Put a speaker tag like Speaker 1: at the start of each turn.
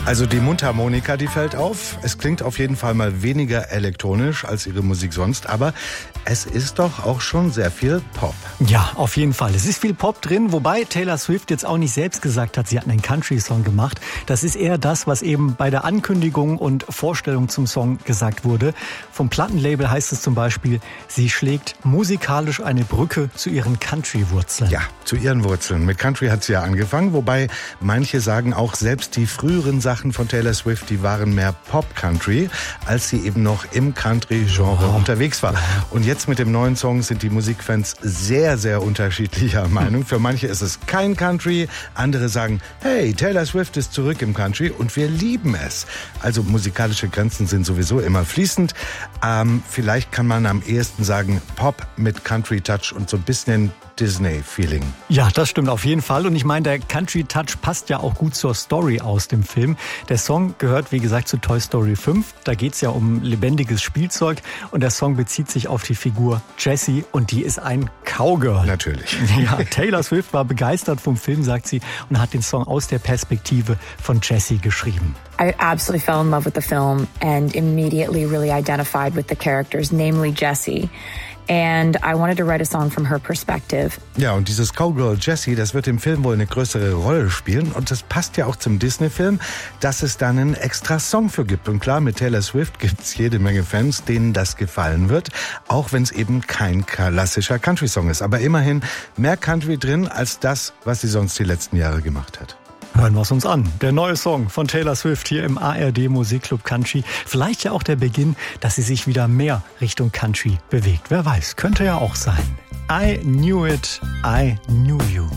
Speaker 1: Also die Mundharmonika, die fällt auf. Es klingt auf jeden Fall mal weniger elektronisch als ihre Musik sonst, aber es ist doch auch schon sehr viel Pop.
Speaker 2: Ja, auf jeden Fall. Es ist viel Pop drin, wobei Taylor Swift jetzt auch nicht selbst gesagt hat, sie hat einen Country-Song gemacht. Das ist eher das, was eben bei der Ankündigung und Vorstellung zum Song gesagt wurde. Vom Plattenlabel heißt es zum Beispiel, sie schlägt musikalisch eine Brücke zu ihren Country-Wurzeln.
Speaker 1: Ja, zu ihren Wurzeln. Mit Country hat sie ja angefangen, wobei manche sagen auch, selbst die früheren Sachen von Taylor Swift, die waren mehr Pop-Country, als sie eben noch im Country-Genre unterwegs war. Und jetzt mit dem neuen Song sind die Musikfans sehr, sehr unterschiedlicher Meinung. Für manche ist es kein Country, andere sagen, hey, Taylor Swift ist zurück im Country und wir lieben es. Also musikalische Grenzen sind sowieso immer fließend. Vielleicht kann man am ehesten sagen, Pop mit Country-Touch und so ein bisschen Disney-Feeling.
Speaker 2: Ja, das stimmt auf jeden Fall. Und ich meine, der Country-Touch passt ja auch gut zur Story aus dem Film. Der Song gehört, wie gesagt, zu Toy Story 5. Da geht's ja um lebendiges Spielzeug. Und der Song bezieht sich auf die Figur Jessie. Und die ist ein Cowgirl.
Speaker 1: Natürlich.
Speaker 2: Ja, Taylor Swift war begeistert vom Film, sagt sie, und hat den Song aus der Perspektive von Jessie geschrieben.
Speaker 3: I absolutely fell in love with the film and immediately really identified with the characters, namely Jessie. And I wanted to write a song from her perspective.
Speaker 1: Ja, und dieses Cowgirl Jessie, das wird im Film wohl eine größere Rolle spielen. Und das passt ja auch zum Disney-Film, dass es da einen extra Song für gibt. Und klar, mit Taylor Swift gibt's jede Menge Fans, denen das gefallen wird. Auch wenn es eben kein klassischer Country-Song ist. Aber immerhin mehr Country drin als das, was sie sonst die letzten Jahre gemacht hat.
Speaker 2: Hören wir es uns an. Der neue Song von Taylor Swift hier im ARD Musikclub Country. Vielleicht ja auch der Beginn, dass sie sich wieder mehr Richtung Country bewegt. Wer weiß, könnte ja auch sein. I knew it, I knew you.